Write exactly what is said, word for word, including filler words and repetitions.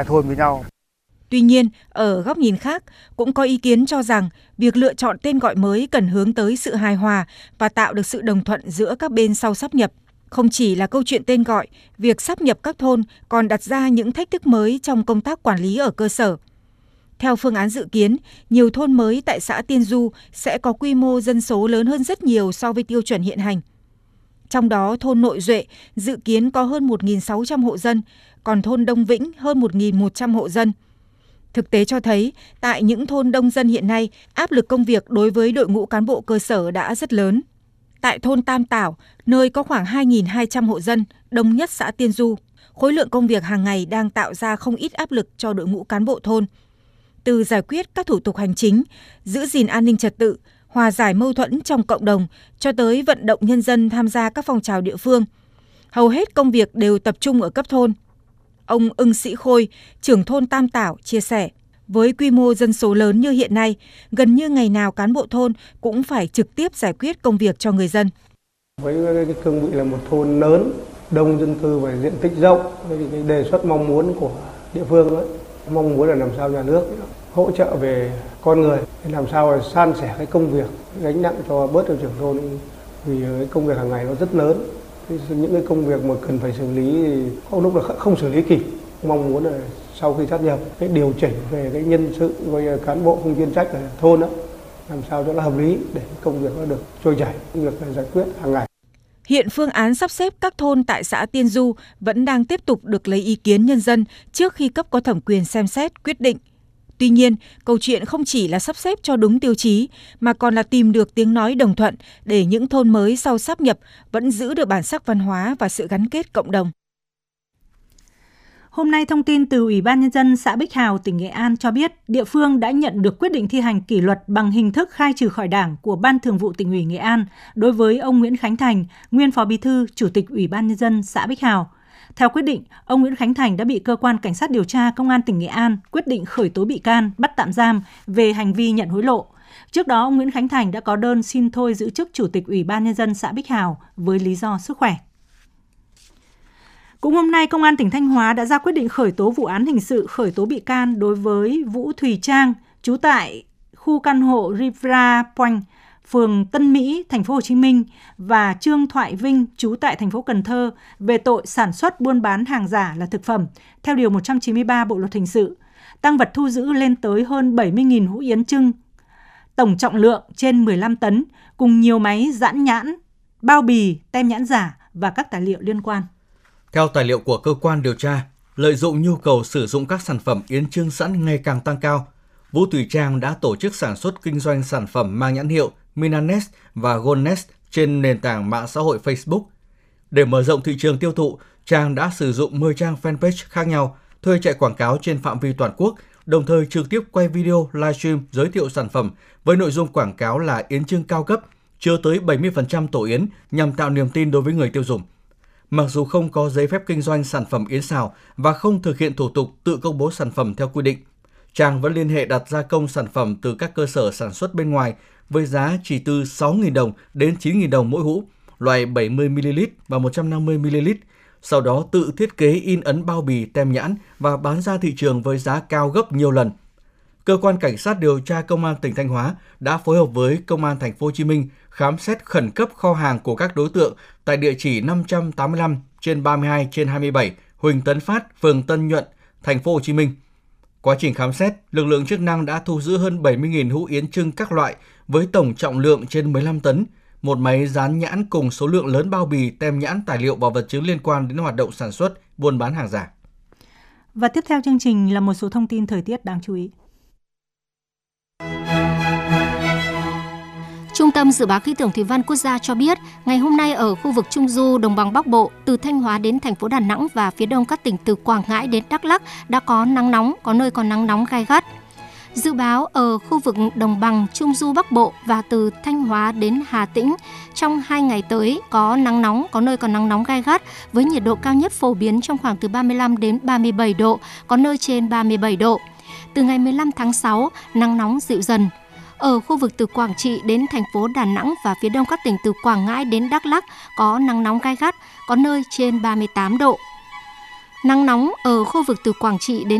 hai thôn với nhau. Tuy nhiên, ở góc nhìn khác, cũng có ý kiến cho rằng việc lựa chọn tên gọi mới cần hướng tới sự hài hòa và tạo được sự đồng thuận giữa các bên sau sáp nhập. Không chỉ là câu chuyện tên gọi, việc sáp nhập các thôn còn đặt ra những thách thức mới trong công tác quản lý ở cơ sở. Theo phương án dự kiến, nhiều thôn mới tại xã Tiên Du sẽ có quy mô dân số lớn hơn rất nhiều so với tiêu chuẩn hiện hành. Trong đó, thôn Nội Duệ dự kiến có hơn một nghìn sáu trăm hộ dân, còn thôn Đông Vĩnh hơn một nghìn một trăm hộ dân. Thực tế cho thấy, tại những thôn đông dân hiện nay, áp lực công việc đối với đội ngũ cán bộ cơ sở đã rất lớn. Tại thôn Tam Tảo, nơi có khoảng hai nghìn hai trăm hộ dân, đông nhất xã Tiên Du, khối lượng công việc hàng ngày đang tạo ra không ít áp lực cho đội ngũ cán bộ thôn. Từ giải quyết các thủ tục hành chính, giữ gìn an ninh trật tự, hòa giải mâu thuẫn trong cộng đồng, cho tới vận động nhân dân tham gia các phong trào địa phương. Hầu hết công việc đều tập trung ở cấp thôn. Ông Ưng Sĩ Khôi, trưởng thôn Tam Tảo, chia sẻ, với quy mô dân số lớn như hiện nay, gần như ngày nào cán bộ thôn cũng phải trực tiếp giải quyết công việc cho người dân. Với cái cương vị là một thôn lớn, đông dân cư và diện tích rộng, thì cái đề xuất mong muốn của địa phương ấy, mong muốn là làm sao nhà nước hỗ trợ về con người, làm sao san sẻ cái công việc, gánh nặng cho bớt cho trưởng thôn, vì cái công việc hàng ngày nó rất lớn. Những cái công việc mà cần phải xử lý thì có lúc là không xử lý kịp. Mong muốn là sau khi sát nhập, cái điều chỉnh về cái nhân sự với cán bộ không chuyên trách ở thôn đó, làm sao cho nó hợp lý để công việc nó được trôi chảy, việc giải quyết hàng ngày. Hiện phương án sắp xếp các thôn tại xã Tiên Du vẫn đang tiếp tục được lấy ý kiến nhân dân trước khi cấp có thẩm quyền xem xét quyết định. Tuy nhiên, câu chuyện không chỉ là sắp xếp cho đúng tiêu chí, mà còn là tìm được tiếng nói đồng thuận để những thôn mới sau sáp nhập vẫn giữ được bản sắc văn hóa và sự gắn kết cộng đồng. Hôm nay, thông tin từ Ủy ban Nhân dân xã Bích Hào, tỉnh Nghệ An cho biết địa phương đã nhận được quyết định thi hành kỷ luật bằng hình thức khai trừ khỏi Đảng của Ban Thường vụ Tỉnh ủy Nghệ An đối với ông Nguyễn Khánh Thành, nguyên Phó Bí thư, Chủ tịch Ủy ban Nhân dân xã Bích Hào. Theo quyết định, ông Nguyễn Khánh Thành đã bị Cơ quan Cảnh sát điều tra Công an tỉnh Nghệ An quyết định khởi tố bị can, bắt tạm giam về hành vi nhận hối lộ. Trước đó, ông Nguyễn Khánh Thành đã có đơn xin thôi giữ chức Chủ tịch Ủy ban Nhân dân xã Bích Hào với lý do sức khỏe. Cũng hôm nay, Công an tỉnh Thanh Hóa đã ra quyết định khởi tố vụ án hình sự khởi tố bị can đối với Vũ Thùy Trang, trú tại khu căn hộ Riviera Point, phường Tân Mỹ, thành phố Hồ Chí Minh và Trương Thoại Vinh, trú tại thành phố Cần Thơ về tội sản xuất buôn bán hàng giả là thực phẩm theo điều một trăm chín mươi ba Bộ luật hình sự. Tang vật thu giữ lên tới hơn bảy mươi nghìn hũ yến trưng, tổng trọng lượng trên mười lăm tấn, cùng nhiều máy dán nhãn, bao bì, tem nhãn giả và các tài liệu liên quan. Theo tài liệu của cơ quan điều tra, lợi dụng nhu cầu sử dụng các sản phẩm yến trưng sẵn ngày càng tăng cao, Vũ Thùy Trang đã tổ chức sản xuất kinh doanh sản phẩm mang nhãn hiệu Minanes và Goldness trên nền tảng mạng xã hội Facebook. Để mở rộng thị trường tiêu thụ, Trang đã sử dụng mười trang fanpage khác nhau, thuê chạy quảng cáo trên phạm vi toàn quốc, đồng thời trực tiếp quay video livestream giới thiệu sản phẩm với nội dung quảng cáo là yến trưng cao cấp, chứa tới bảy mươi phần trăm tổ yến nhằm tạo niềm tin đối với người tiêu dùng. Mặc dù không có giấy phép kinh doanh sản phẩm yến xào và không thực hiện thủ tục tự công bố sản phẩm theo quy định, Trang vẫn liên hệ đặt gia công sản phẩm từ các cơ sở sản xuất bên ngoài với giá chỉ từ sáu nghìn đồng đến chín nghìn đồng mỗi hũ, loại bảy mươi mi li lít và một trăm năm mươi mi li lít, sau đó tự thiết kế in ấn bao bì tem nhãn và bán ra thị trường với giá cao gấp nhiều lần. Cơ quan Cảnh sát điều tra Công an tỉnh Thanh Hóa đã phối hợp với Công an thành phố Hồ Chí Minh khám xét khẩn cấp kho hàng của các đối tượng tại địa chỉ năm trăm tám mươi lăm trên ba mươi hai trên hai mươi bảy Huỳnh Tấn Phát, phường Tân Nhuận, thành phố Hồ Chí Minh. Quá trình khám xét, lực lượng chức năng đã thu giữ hơn bảy mươi nghìn hũ yến trưng các loại với tổng trọng lượng trên mười lăm tấn, một máy dán nhãn cùng số lượng lớn bao bì, tem nhãn, tài liệu và vật chứng liên quan đến hoạt động sản xuất, buôn bán hàng giả. Và tiếp theo chương trình là một số thông tin thời tiết đáng chú ý. Trung tâm Dự báo Khí tượng Thủy văn Quốc gia cho biết, ngày hôm nay ở khu vực Trung Du, Đồng bằng Bắc Bộ, từ Thanh Hóa đến thành phố Đà Nẵng và phía đông các tỉnh từ Quảng Ngãi đến Đắk Lắk đã có nắng nóng, có nơi có nắng nóng gay gắt. Dự báo ở khu vực Đồng bằng, Trung Du Bắc Bộ và từ Thanh Hóa đến Hà Tĩnh, trong hai ngày tới có nắng nóng, có nơi có nắng nóng gay gắt, với nhiệt độ cao nhất phổ biến trong khoảng từ ba mươi lăm đến ba mươi bảy độ, có nơi trên ba mươi bảy độ. Từ ngày mười lăm tháng sáu, nắng nóng dịu dần. Ở khu vực từ Quảng Trị đến thành phố Đà Nẵng và phía đông các tỉnh từ Quảng Ngãi đến Đắk Lắk có nắng nóng gay gắt, có nơi trên ba mươi tám độ. Nắng nóng ở khu vực từ Quảng Trị đến